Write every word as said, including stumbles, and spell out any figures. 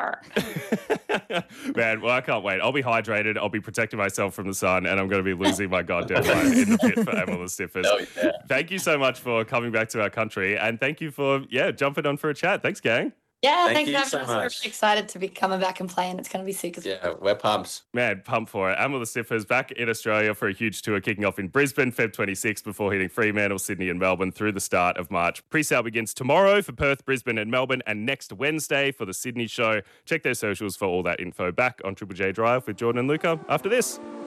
are. Man, well, I can't wait. I'll be hydrated. I'll be protecting myself from the sun, and I'm going to be losing my goddamn mind in the pit for Emma the Stiffers. Oh, yeah. Thank you so much for coming back to our country, and thank you for, yeah, jumping on for a chat. Thanks, gang. Yeah, Thank thanks you for having so us. We're much. excited to be coming back and playing. It's going to be sick as well. Yeah, we're pumped. Man, pump for it. Emma the Stiffers back in Australia for a huge tour kicking off in Brisbane, February twenty-sixth, before hitting Fremantle, Sydney and Melbourne through the start of March. Pre-sale begins tomorrow for Perth, Brisbane and Melbourne, and next Wednesday for the Sydney show. Check their socials for all that info. Back on Triple J Drive with Jordan and Luca after this.